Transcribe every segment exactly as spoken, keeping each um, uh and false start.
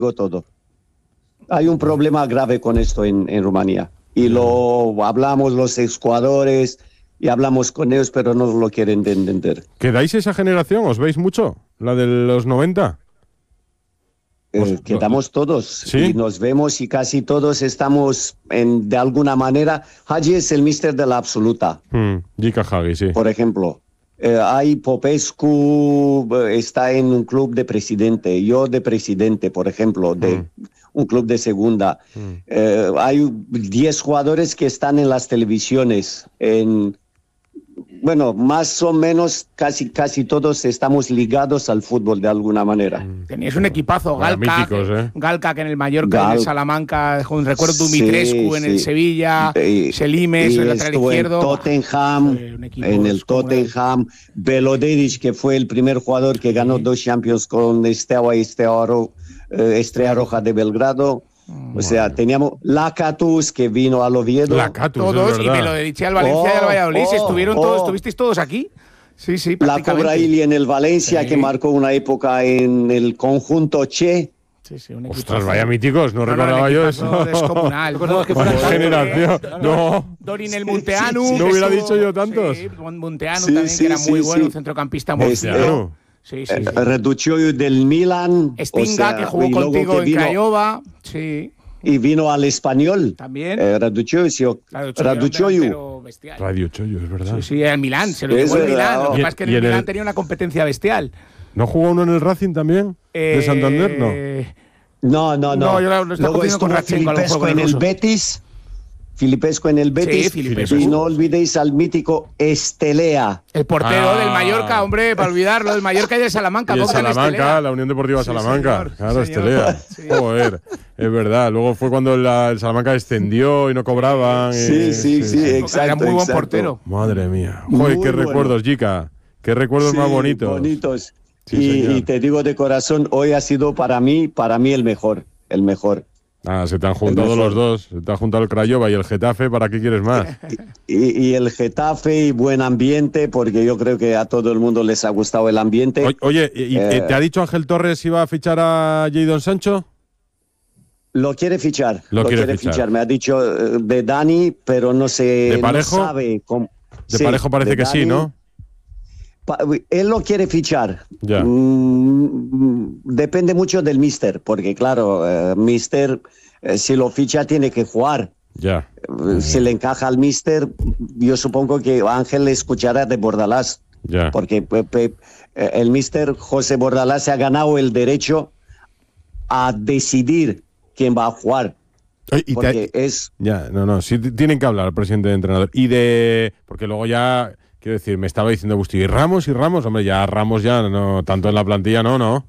todo. Hay un problema grave con esto en, en Rumanía. Y lo hablamos los exjugadores y hablamos con ellos, pero no lo quieren entender. ¿Quedáis esa generación? ¿Os veis mucho? ¿La de los noventa? Eh, quedamos todos, ¿sí? Y nos vemos y casi todos estamos en, de alguna manera. Hagi es el míster de la absoluta. Mm, Jika Hagi, sí. Por ejemplo, eh, hay Popescu, está en un club de presidente, yo de presidente, por ejemplo, de mm. un club de segunda. Mm. Eh, hay diez jugadores que están en las televisiones, en... Bueno, más o menos casi casi todos estamos ligados al fútbol de alguna manera. Teníais un equipazo, Galca, míticos, ¿eh? Galca que en el Mallorca, Gal... en el Salamanca, con recuerdo Dumitrescu sí, en sí. el Sevilla, y, Selimes, y el lateral izquierdo. En Tottenham, en el Tottenham, Belodedic, que fue el primer jugador que ganó sí. dos Champions con Steaua y Steaua Ro, eh, Estrella Roja de Belgrado. O bueno. sea, teníamos Lacatus, que vino al Oviedo. Lacatus, todos, y Belodedic al Valencia oh, y al Valladolid. Oh, ¿Estuvieron oh. todos, ¿Estuvisteis todos aquí? Sí, sí, La Cobraili en el Valencia, sí. que marcó una época en el conjunto Che. Sí, sí, un Ostras, vaya míticos, no, no recordaba no, yo eso. Descomunal. No, que fue generación. No. Dorin el Munteanu. Sí, sí, no hubiera dicho yo tantos. Sí, Munteanu sí, también, sí, que era sí, muy sí. bueno, un centrocampista muy bueno. Sí, sí, sí. Reduccio del Milan. Stinga, o sea, que jugó contigo en vino, Craiova. Sí. Y vino al Español. También. Eh, Raduccio. Raduccio. Raduccio, es verdad. Sí, sí, en Milán. Se lo llevó en Milán. Lo que pasa es que en el Milán el... tenía una competencia bestial. ¿No jugó uno en el Racing también? Eh... ¿De Santander? No. No, no, no. No, yo lo, lo Luego estuvo Filipescu en el Betis. Filipescu en el Betis. Sí, Filipescu. Y no olvidéis al mítico Estelea. El portero ah. del Mallorca, hombre, para olvidarlo, del Mallorca y del Salamanca. Y el Salamanca, la Unión Deportiva sí, Salamanca. Señor, claro, señor. Estelea. Sí. Joder, es verdad. Luego fue cuando la, el Salamanca descendió y no cobraban. Sí, y, sí, sí, sí, exacto. Era muy buen exacto. portero. Madre mía. Joder, muy qué bueno. recuerdos, Jika. Qué recuerdos sí, más bonitos. Bonitos. Sí, y, y te digo de corazón, hoy ha sido para mí, para mí el mejor. El mejor. Ah, se te han juntado los dos. Se te han juntado el Craiova y el Getafe. ¿Para qué quieres más? Y, y el Getafe y buen ambiente, porque yo creo que a todo el mundo les ha gustado el ambiente. O, oye, ¿y, eh, ¿te ha dicho Ángel Torres si va a fichar a Jadon Sancho? Lo quiere fichar. Lo, lo quiere, quiere fichar. fichar. Me ha dicho de Dani, pero no sé. ¿De Parejo? No sabe cómo. De sí, Parejo parece de que Dani, sí, ¿no? Pa, él lo quiere fichar. Ya. Mm, depende mucho del míster, porque claro, eh, míster, eh, si lo ficha tiene que jugar. Ya. Eh, si le encaja al míster, yo supongo que Ángel le escuchará de Bordalás. Ya. Porque pe, pe, el míster José Bordalás se ha ganado el derecho a decidir quién va a jugar. Y porque te... es... Ya, no, no, sí tienen que hablar el presidente de entrenador. Y de... Porque luego ya... Quiero decir, me estaba diciendo Bustillo, ¿y Ramos y Ramos? Hombre, ya Ramos ya no, tanto en la plantilla no, ¿no?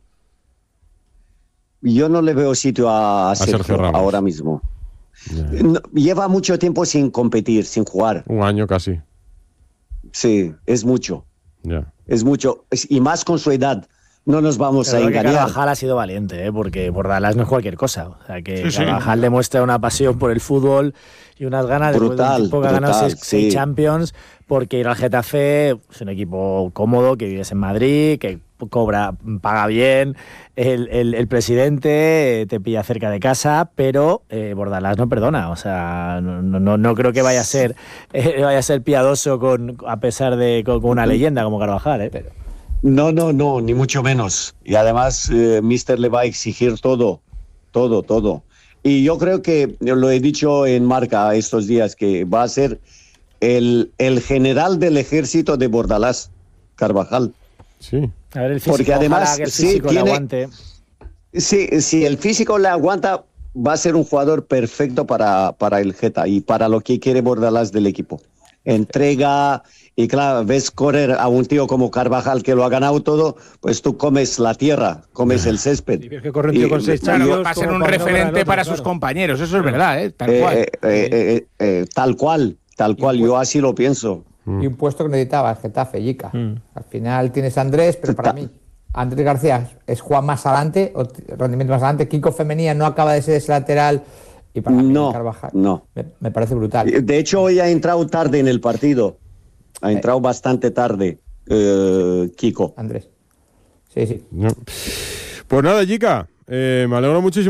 Yo no le veo sitio a, a, a Sergio, Sergio Ramos ahora mismo. Yeah. No, lleva mucho tiempo sin competir, sin jugar. Un año casi. Sí, es mucho. Yeah. Es mucho. Y más con su edad. No nos vamos Pero a engañar. Carvajal ha sido valiente, ¿eh? Porque Bordalás no es cualquier cosa. O sea, que sí, Carvajal sí. demuestra una pasión por el fútbol y unas ganas brutal, de un brutal, ganar seis, sí. seis Champions, porque ir al Getafe es un equipo cómodo, que vives en Madrid, que cobra, paga bien, el, el, el presidente te pilla cerca de casa, pero eh, Bordalás no perdona. O sea, no, no, no creo que vaya a ser eh, vaya a ser piadoso con, a pesar de con, con una leyenda como Carvajal, ¿eh? Pero... No, no, no, ni mucho menos. Y además, eh, Mister le va a exigir todo, todo, todo. Y yo creo que, lo he dicho en Marca estos días, que va a ser el, el general del ejército de Bordalás, Carvajal. Sí. A ver, el físico, porque además, que el físico sí, le tiene, aguante. Sí, si el físico le aguanta, va a ser un jugador perfecto para, para el Geta y para lo que quiere Bordalás del equipo. Entrega... Y claro, ves correr a un tío como Carvajal que lo ha ganado todo, pues tú comes la tierra, comes el césped. Y ves que corre un tío con seis Champions, va a ser un referente otro, para claro. sus compañeros, eso es verdad, ¿eh? Tal eh, cual. Eh, eh, eh, eh, tal cual, tal cual, yo así lo pienso. Y un puesto que necesitaba el Getafe, Jica. Mm. Al final tienes a Andrés, pero para mí, Andrés García es jugar más adelante, o rendimiento más adelante. Kiko Femenía no acaba de ser ese lateral. Y para no, mí, Carvajal no. Me, me parece brutal. De hecho, hoy ha entrado tarde en el partido. Ha entrado eh. bastante tarde, eh, Kiko. Andrés. Sí, sí. No. Pues nada, Jica, eh, me alegro muchísimo.